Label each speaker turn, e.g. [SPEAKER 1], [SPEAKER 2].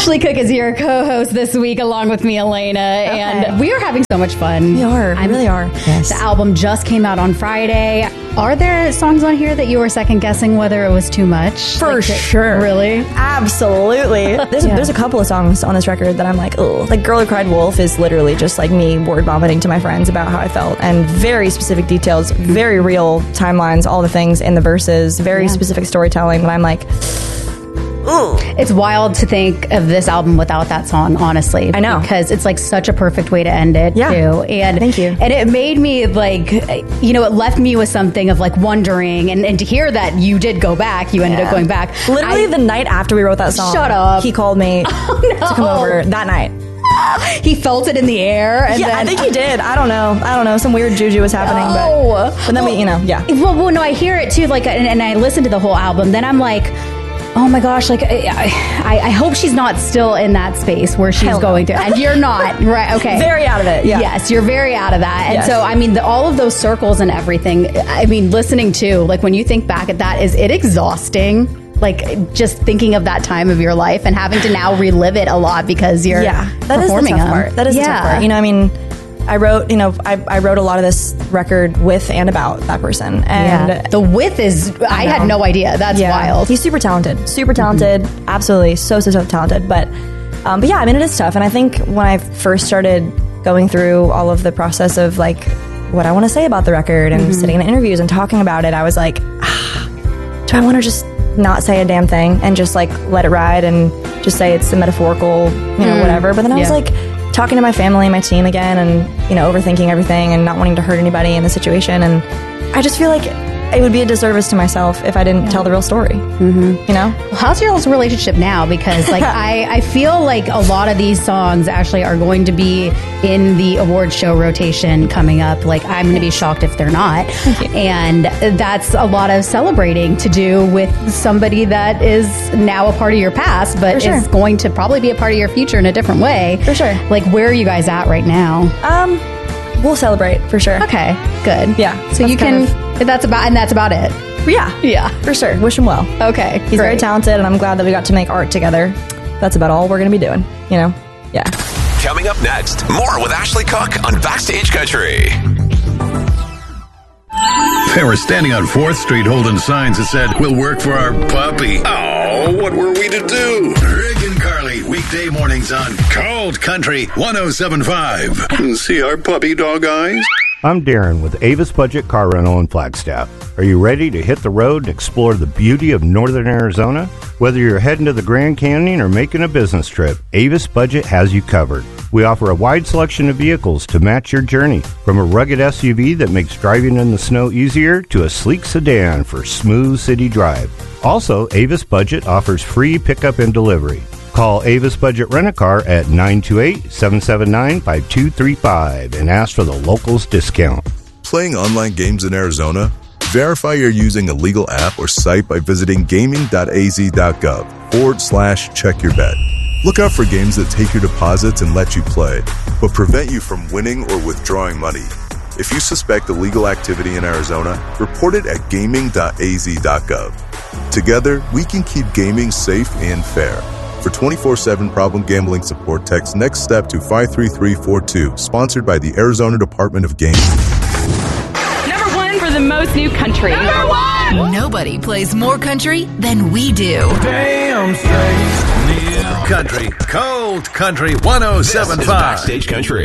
[SPEAKER 1] Ashley Cook is your co-host this week, along with me, Elena, and we are having so much fun.
[SPEAKER 2] We are. We really are.
[SPEAKER 1] Yes. The album just came out on Friday. Are there songs on here that you were second-guessing whether it was too much?
[SPEAKER 2] For sure.
[SPEAKER 1] Really?
[SPEAKER 2] Absolutely. There's a couple of songs on this record that I'm like, oh, like Girl Who Cried Wolf is literally just like me word vomiting to my friends about how I felt, and very specific details, very real timelines, all the things in the verses, very specific storytelling that I'm like, ooh.
[SPEAKER 1] It's wild to think of this album without that song, honestly.
[SPEAKER 2] I know.
[SPEAKER 1] Because it's like such a perfect way to end it, too. And
[SPEAKER 2] thank you.
[SPEAKER 1] And it made me like, it left me with something of like wondering, and to hear that you did go back, you ended up going back.
[SPEAKER 2] Literally the night after we wrote that song.
[SPEAKER 1] Shut up.
[SPEAKER 2] He called me to come over that night.
[SPEAKER 1] He felt it in the air. And
[SPEAKER 2] yeah,
[SPEAKER 1] then,
[SPEAKER 2] I think he did. I don't know. Some weird juju was happening. But then
[SPEAKER 1] Well, no, I hear it too. Like, and I listened to the whole album. Then I'm like, oh my gosh, like I hope she's not still in that space where she's going to. And you're not, right? Okay.
[SPEAKER 2] Very out of it, yeah.
[SPEAKER 1] Yes, you're very out of that. And so, I mean, all of those circles and everything, I mean, listening to, like, when you think back at that, is it exhausting? Like, just thinking of that time of your life and having to now relive it a lot because you're performing them.
[SPEAKER 2] That is the tough part. I mean, I wrote a lot of this record with and about that person. And
[SPEAKER 1] the with is, I had no idea. That's wild.
[SPEAKER 2] He's super talented. Absolutely. So talented. But yeah, I mean, it is tough. And I think when I first started going through all of the process of like what I want to say about the record and sitting in interviews and talking about it, I was like, do I want to just not say a damn thing and just like let it ride and just say it's a metaphorical, whatever. But then I was like talking to my family, my team again, and overthinking everything and not wanting to hurt anybody in the situation. And I just feel like it would be a disservice to myself if I didn't tell the real story. Well,
[SPEAKER 1] how's your relationship now? Because like I feel like a lot of these songs actually are going to be in the award show rotation coming up. Like, I'm going to be shocked if they're not. And that's a lot of celebrating to do with somebody that is now a part of your past, but is going to probably be a part of your future in a different way.
[SPEAKER 2] For sure.
[SPEAKER 1] Like, where are you guys at right now?
[SPEAKER 2] We'll celebrate for sure.
[SPEAKER 1] Okay, good.
[SPEAKER 2] Yeah.
[SPEAKER 1] So you can. That's about it.
[SPEAKER 2] Yeah, for sure. Wish him well.
[SPEAKER 1] Okay,
[SPEAKER 2] he's very talented, and I'm glad that we got to make art together. That's about all we're going to be doing. Yeah.
[SPEAKER 3] Coming up next, more with Ashley Cook on Backstage Country.
[SPEAKER 4] They were standing on 4th Street holding signs that said, "We'll work for our puppy." Oh, what were we to do? Rick and Carly, weekday mornings on Cold Country 107.5. See our puppy dog eyes?
[SPEAKER 5] I'm Darren with Avis Budget Car Rental in Flagstaff. Are you ready to hit the road and explore the beauty of northern Arizona? Whether you're heading to the Grand Canyon or making a business trip, Avis Budget has you covered. We offer a wide selection of vehicles to match your journey, from a rugged SUV that makes driving in the snow easier to a sleek sedan for smooth city drive. Also, Avis Budget offers free pickup and delivery. Call Avis Budget Rent-A-Car at 928-779-5235 and ask for the locals discount.
[SPEAKER 6] Playing online games in Arizona? Verify you're using a legal app or site by visiting gaming.az.gov/check-your-bet. Look out for games that take your deposits and let you play, but prevent you from winning or withdrawing money. If you suspect illegal activity in Arizona, report it at gaming.az.gov. Together, we can keep gaming safe and fair. For 24/7 problem gambling support, text NEXT STEP to 53342, sponsored by the Arizona Department of Gaming.
[SPEAKER 7] Number 1 for the most new country.
[SPEAKER 8] Number 1! Nobody plays more country than we do.
[SPEAKER 4] Damn straight. New country. Cold Country 107.5.
[SPEAKER 3] This is Backstage Country.